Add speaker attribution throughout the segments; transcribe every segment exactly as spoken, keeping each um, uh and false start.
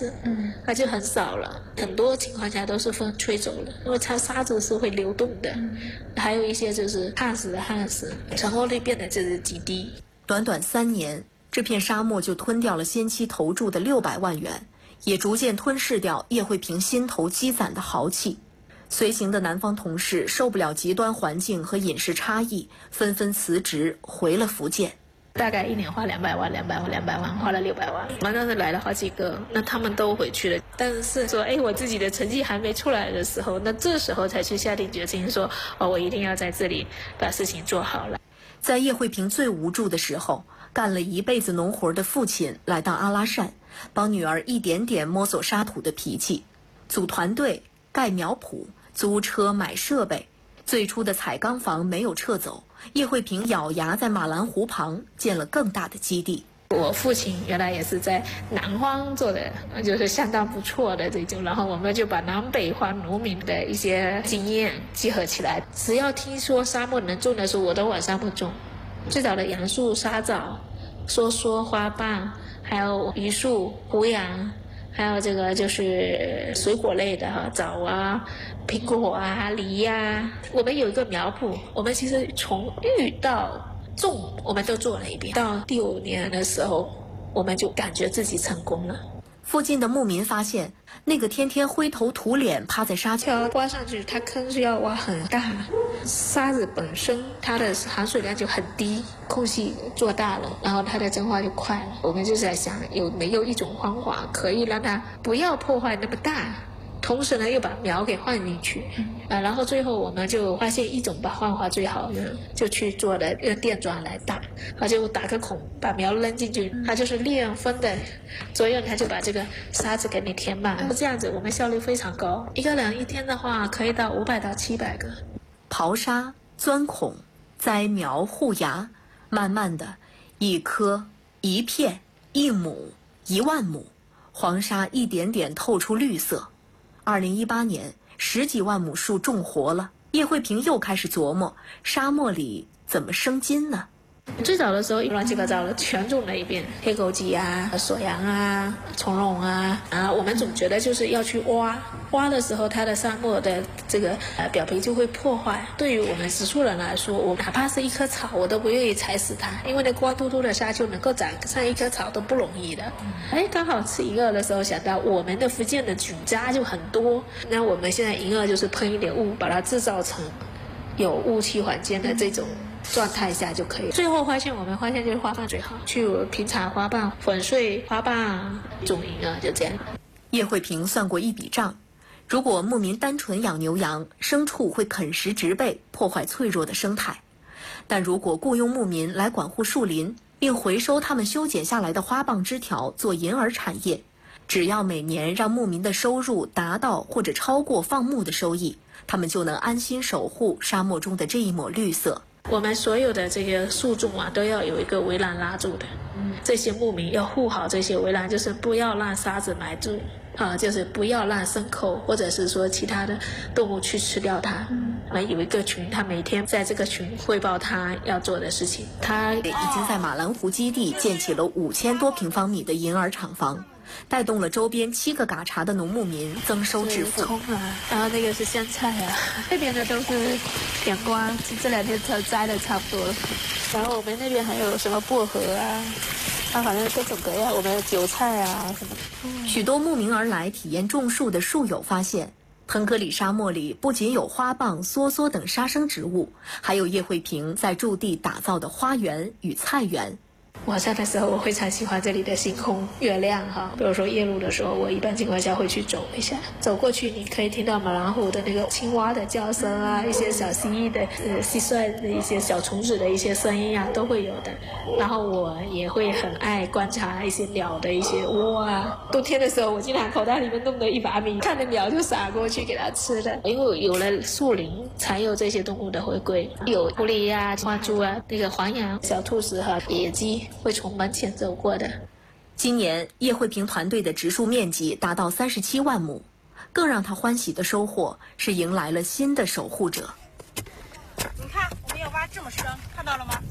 Speaker 1: 子，嗯，它就很少了。很多情况下都是风吹走了，因为它沙子是会流动的。嗯、还有一些就是旱死的旱死，成功率变得就是极低。
Speaker 2: 短短三年，这片沙漠就吞掉了先期投注的六百万元，也逐渐吞噬掉叶慧萍心头积攒的豪气。随行的南方同事受不了极端环境和饮食差异，纷纷辞职回了福建。
Speaker 1: 大概一年花两百万，两百万，两百万，花了六百万。我们当时来了好几个，那他们都回去了。但是说，哎，我自己的成绩还没出来的时候，那这时候才去下定决心说，哦，我一定要在这里把事情做好了。
Speaker 2: 在叶慧萍最无助的时候，干了一辈子农活的父亲来到阿拉善，帮女儿一点点摸索沙土的脾气，组团队、盖苗圃、租车买设备。最初的彩钢房没有撤走，叶慧萍咬牙在马兰湖旁建了更大的基地。
Speaker 1: 我父亲原来也是在南方做的，就是相当不错的这种，然后我们就把南北方农民的一些经验集合起来。只要听说沙漠能种的时候，我都往沙漠种。最早的杨树、沙枣、梭梭、花瓣，还有榆树、胡杨，还有这个就是水果类的哈，枣啊、苹果啊、梨呀、啊。我们有一个苗圃，我们其实从育到种我们都做了一遍。到第五年的时候，我们就感觉自己成功了。
Speaker 2: 附近的牧民发现，那个天天灰头土脸趴在沙
Speaker 1: 丘挖上去，它坑是要挖很大，沙子本身它的含水量就很低，空隙做大了，然后它的蒸发就快了。我们就在想，有没有一种方法可以让它不要破坏那么大，同时呢又把苗给放进去，啊，然后最后我们就发现一种把方法最好的，就去做了用电钻来打，它就打个孔把苗扔进去，它就是利用风的作用，它就把这个沙子给你填满，这样子我们效率非常高，一个人一天的话可以到五百到七百个。
Speaker 2: 刨沙、钻孔、栽苗、护芽，慢慢的，一颗、一片、一亩、一万亩，黄沙一点点透出绿色。二零一八年，十几万亩树种活了。叶慧萍又开始琢磨，沙漠里怎么生金呢？
Speaker 1: 最早的时候乱七八糟的全种了一遍，黑枸杞啊、锁阳啊、从容啊，啊，我们总觉得就是要去挖，挖的时候它的沙漠的这个呃表皮就会破坏。对于我们植树人来说，我哪怕是一棵草，我都不愿意踩死它，因为那光秃秃的沙丘能够长上一棵草都不容易的。哎，刚好吃银耳的时候想到，我们的福建的菌渣就很多，那我们现在银耳就是喷一点雾，把它制造成有雾气环境的这种状态下就可以。最后发现，我们发现就是花瓣最好，去平查花瓣、粉碎花瓣、种银耳，就这样。
Speaker 2: 叶慧萍算过一笔账，如果牧民单纯养牛羊，牲畜会啃食植被，破坏脆弱的生态；但如果雇佣牧民来管护树林，并回收他们修剪下来的花棒枝条做银耳产业，只要每年让牧民的收入达到或者超过放牧的收益，他们就能安心守护沙漠中的这一抹绿色。
Speaker 1: 我们所有的这个树种啊，都要有一个围栏拉住的。嗯，这些牧民要护好这些围栏，就是不要让沙子埋住，啊，就是不要让牲口或者是说其他的动物去吃掉它。嗯，我们有一个群，他每天在这个群汇报他要做的事情。他
Speaker 2: 已经在马兰湖基地建起了五千多平方米的银耳厂房，带动了周边七个嘎查的农牧民增收致富。
Speaker 1: 葱啊，然后那个是香菜啊，这边的都是甜瓜，这两天才摘的差不多了。然后我们那边还有什么薄荷啊，啊，反正各种各样，我们有韭菜啊什么的。
Speaker 2: 嗯、许多慕名而来体验种树的树友发现，腾格里沙漠里不仅有花蚌、梭梭等沙生植物，还有叶慧萍在驻地打造的花园与菜园。
Speaker 1: 晚上的时候，我非常喜欢这里的星空、月亮哈。比如说夜路的时候，我一般情况下会去走一下，走过去你可以听到马兰湖的那个青蛙的叫声啊，一些小蜥蜴的、呃蟋蟀的一些小虫子的一些声音啊，都会有的。然后我也会很爱观察一些鸟的一些窝啊。冬天的时候，我经常口袋里面弄了一把米，看着鸟就撒过去给它吃的。因为有了树林，才有这些动物的回归，有狐狸呀、花猪啊，那个黄羊、小兔子和野鸡会从门前走过的。
Speaker 2: 今年叶慧萍团队的植树面积达到三十七万亩，更让他欢喜的收获是迎来了新的守护者。
Speaker 3: 你看，我们要挖这么深，看到了吗？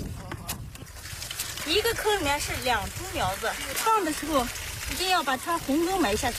Speaker 3: 一个坑里面是两株苗子，放的时候一定要把它红根埋下去。